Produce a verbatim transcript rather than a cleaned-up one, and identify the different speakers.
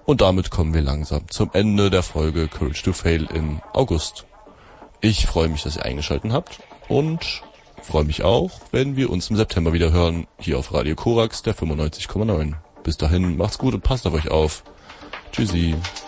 Speaker 1: Und damit kommen wir langsam zum Ende der Folge Courage to Fail im August. Ich freue mich, dass ihr eingeschaltet habt und freue mich auch, wenn wir uns im September wieder hören, hier auf Radio Korax, der fünfundneunzig Komma neun. Bis dahin, macht's gut und passt auf euch auf. Tschüssi.